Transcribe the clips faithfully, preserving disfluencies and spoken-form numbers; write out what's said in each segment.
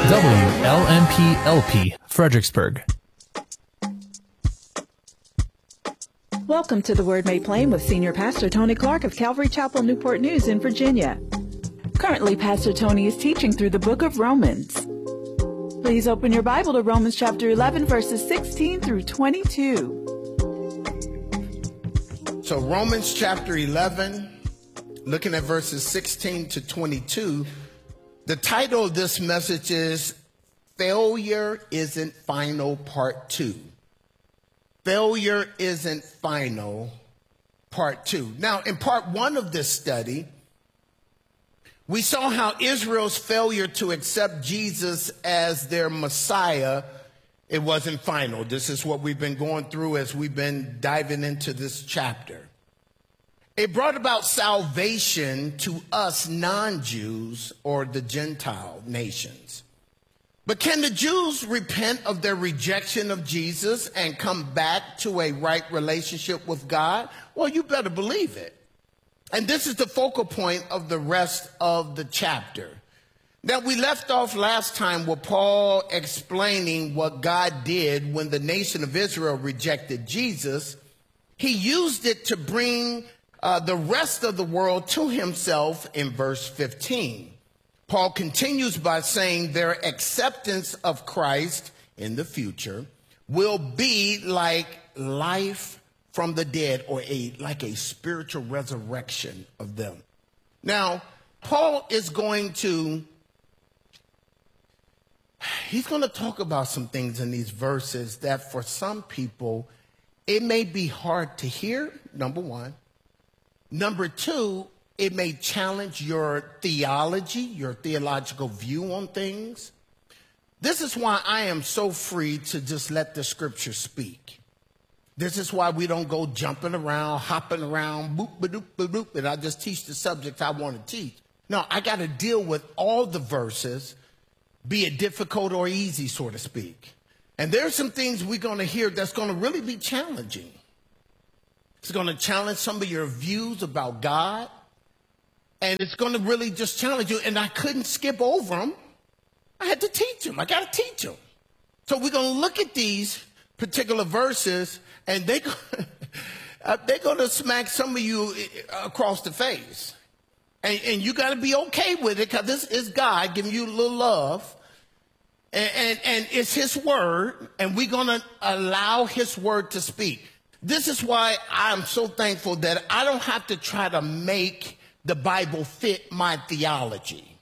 W L M P L P, Fredericksburg. Welcome to The Word Made Plain with Senior Pastor Tony Clark of Calvary Chapel, Newport News in Virginia. Currently, Pastor Tony is teaching through the book of Romans. Please open your Bible to Romans chapter eleven, verses sixteen through twenty-two. So Romans chapter eleven, looking at verses sixteen to twenty-two, the title of this message is Failure Isn't Final, Part two. Failure Isn't Final, Part two. Now, in part one of this study, we saw how Israel's failure to accept Jesus as their Messiah, it wasn't final. This is what we've been going through as we've been diving into this chapter. It brought about salvation to us non-Jews or the Gentile nations. But can the Jews repent of their rejection of Jesus and come back to a right relationship with God? Well, you better believe it. And this is the focal point of the rest of the chapter. Now, we left off last time with Paul explaining what God did when the nation of Israel rejected Jesus. He used it to bring uh, the rest of the world to himself in verse fifteen. Paul continues by saying their acceptance of Christ in the future will be like life from the dead, or a like a spiritual resurrection of them. Now, Paul is going to, he's going to talk about some things in these verses that for some people, it may be hard to hear, number one. Number two, it may challenge your theology, your theological view on things. This is why I am so free to just let the scripture speak. This is why we don't go jumping around, hopping around, boop, ba-doop, ba-doop, and I just teach the subject I want to teach. No, I got to deal with all the verses, be it difficult or easy, so to speak. And there's some things we're going to hear that's going to really be challenging. It's going to challenge some of your views about God. And it's going to really just challenge you. And I couldn't skip over them. I had to teach them. I got to teach them. So we're going to look at these particular verses, and they, uh, they're going to smack some of you across the face. And, and you got to be okay with it, because this is God giving you a little love. And, and, and it's his word, and we're going to allow his word to speak. This is why I'm so thankful that I don't have to try to make the Bible fit my theology.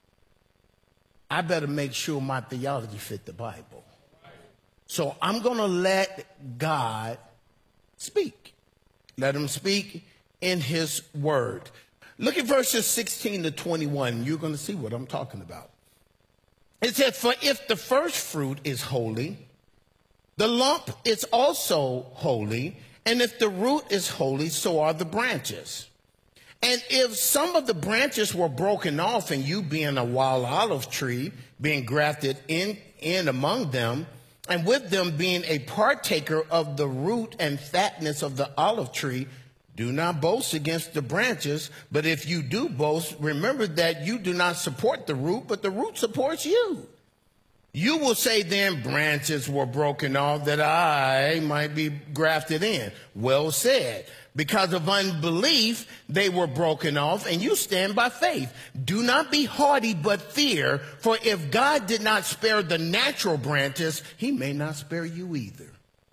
I better make sure my theology fit the Bible. So I'm going to let God speak. Let him speak in his word. Look at verses sixteen to twenty-one. You're going to see what I'm talking about. It says, for if the first fruit is holy, the lump is also holy. And if the root is holy, so are the branches. And if some of the branches were broken off, and you being a wild olive tree, being grafted in, in among them, and with them being a partaker of the root and fatness of the olive tree, do not boast against the branches. But if you do boast, remember that you do not support the root, but the root supports you. You will say then, branches were broken off that I might be grafted in. Well said. Because of unbelief, they were broken off, and you stand by faith. Do not be haughty, but fear, for if God did not spare the natural branches, he may not spare you either.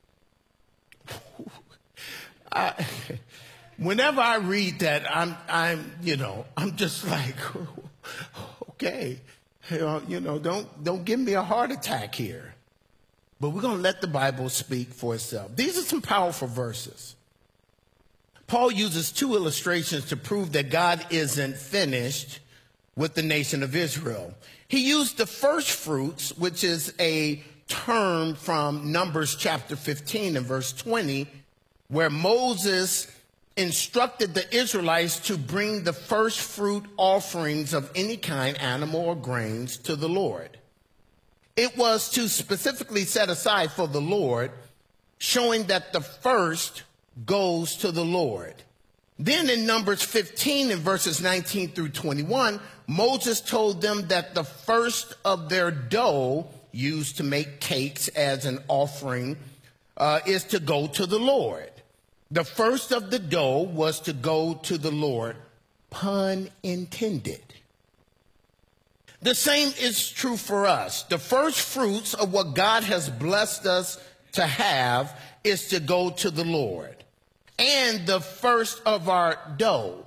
I, whenever I read that, I'm, I'm, you know, I'm just like, okay, you know, don't, don't give me a heart attack here. But we're going to let the Bible speak for itself. These are some powerful verses. Paul uses two illustrations to prove that God isn't finished with the nation of Israel. He used the first fruits, which is a term from Numbers chapter fifteen and verse twenty, where Moses instructed the Israelites to bring the first fruit offerings of any kind, animal or grains, to the Lord. It was to specifically set aside for the Lord, showing that the first goes to the Lord. Then in Numbers fifteen, in verses nineteen through twenty-one, Moses told them that the first of their dough used to make cakes as an offering uh, is to go to the Lord. The first of the dough was to go to the Lord, pun intended. The same is true for us. The first fruits of what God has blessed us to have is to go to the Lord. And the first of our dough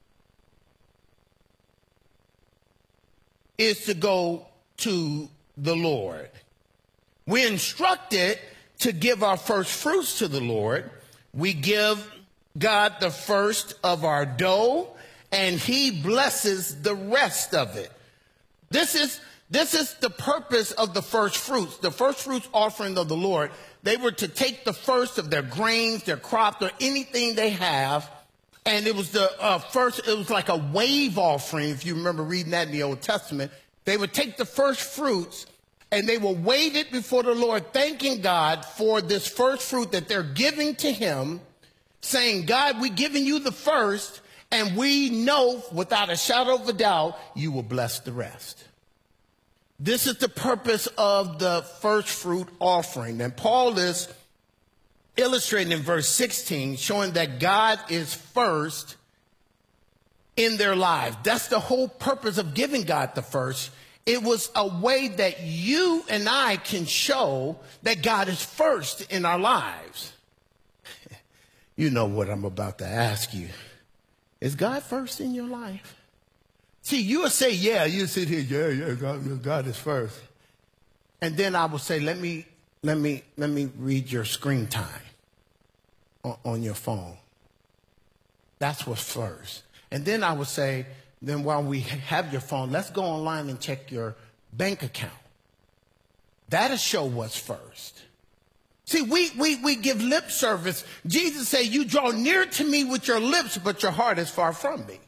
is to go to the Lord. We're instructed to give our first fruits to the Lord. We give God the first of our dough, and he blesses the rest of it. This is, this is the purpose of the first fruits. The first fruits offering of the Lord, they were to take the first of their grains, their crops, or anything they have, and it was the uh, first, it was like a wave offering, if you remember reading that in the Old Testament. They would take the first fruits, and they will wave it before the Lord, thanking God for this first fruit that they're giving to him, saying, God, we're giving you the first, and we know without a shadow of a doubt, you will bless the rest. This is the purpose of the first fruit offering. And Paul is illustrating in verse sixteen, showing that God is first in their lives. That's the whole purpose of giving God the first. It was a way that you and I can show that God is first in our lives. You know what I'm about to ask you. Is God first in your life? See, you will say, yeah, you sit here, yeah, yeah, God, God is first. And then I will say, let me, let me, let me read your screen time on, on your phone. That's what's first. And then I would say, then while we have your phone, let's go online and check your bank account. That'll show what's first. See, we, we, we give lip service. Jesus said, you draw near to me with your lips, but your heart is far from me.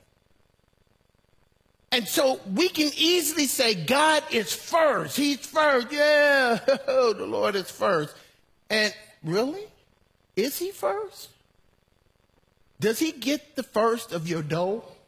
And so we can easily say God is first. He's first. Yeah, the Lord is first. And really? Is he first? Does he get the first of your dough?